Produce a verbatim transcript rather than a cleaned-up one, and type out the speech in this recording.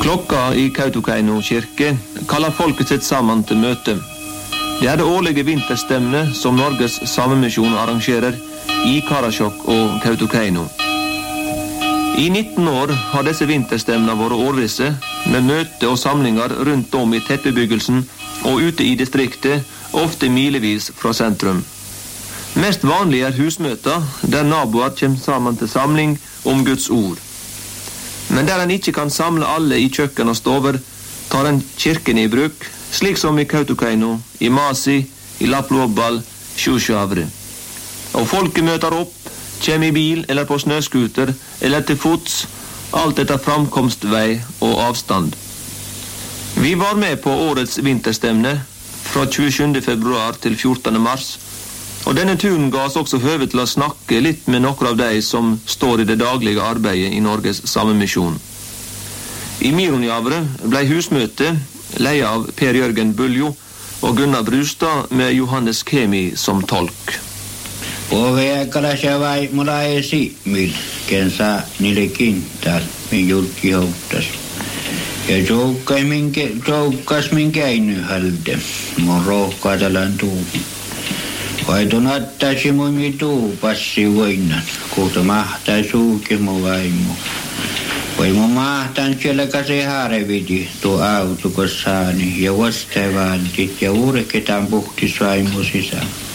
Klokka i Kautokeino kirke kaller folket sitt sammen til møte. Det er det årlige vinterstevnet som Norges Samemisjon arrangerer i Karasjok og Kautokeino. I nitten år har disse vinterstevnene vært årvisse, med møte og samlinger rundt om i tettbebyggelsen og ute i distriktet, ofte milevis fra sentrum. Mest vanlig er husmøter, der naboer kommer sammen til samling om Guds ord. Men der en ikke kan samle alle i kjøkken og stover, tar en kirken i bruk, slik som i Kautokeino, i Masi, i Lapluobbal, Sjusjavre. Og folket møter opp, kommer i bil eller på snøskuter, eller til fots, alt etter framkomstvei og avstand. Vi var med på årets vinterstevne, fra tjuesjuende februar til fjortende mars, og denne turen ga oss også høve til å snakke litt med noen av de som står i det daglige arbeidet i Norges Samemisjon. I Mironjavre ble husmøtet leia av Per Jørgen Buljo og Gunnar Brustad med Johannes Kemi som tolk. Ovea kalasjavai mulaesi mil, kensa niille kintaal, min julki houttas. Ja joukkai minke, joukkas min käiny halde, mun rohkaatalan tuu. Vaidon attaisi mumi tuu passi voinnan, kuuta mahtai suuki mu vaimu. Vai mu mahtan siellä kasi haarevidi tuo autukos saani ja vastaivaaltit ja uureketaan puhti saimu sisään.